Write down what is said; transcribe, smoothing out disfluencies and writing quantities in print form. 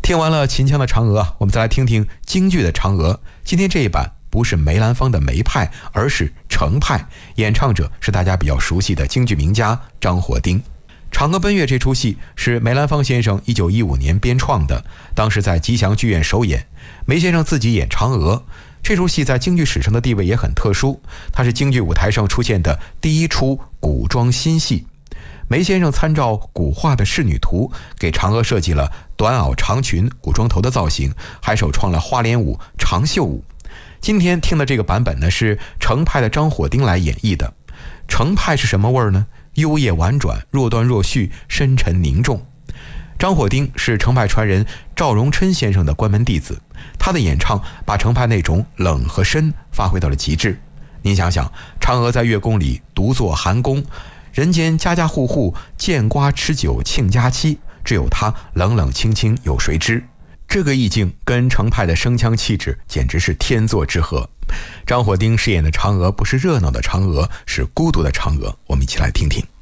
听完了秦腔的嫦娥，我们再来听听京剧的嫦娥。今天这一版不是梅兰芳的梅派，而是程派，演唱者是大家比较熟悉的京剧名家张火丁。嫦娥奔月这出戏是梅兰芳先生1915年编创的，当时在吉祥剧院首演，梅先生自己演嫦娥。这出戏在京剧史上的地位也很特殊，它是京剧舞台上出现的第一出古装新戏。梅先生参照古画的仕女图，给嫦娥设计了短袄长裙、古装头的造型，还首创了花脸舞、长袖舞。今天听的这个版本呢，是程派的张火丁来演绎的。程派是什么味儿呢？幽咽婉转，若断若续，深沉凝重。张火丁是程派传人赵荣琛先生的关门弟子，他的演唱把程派那种冷和深发挥到了极致。您想想，嫦娥在月宫里独坐寒宫，人间家家户户见瓜吃酒庆佳期，只有她冷冷清清有谁知。这个意境跟程派的声腔气质简直是天作之合。张火丁饰演的嫦娥不是热闹的嫦娥，是孤独的嫦娥。我们一起来听听。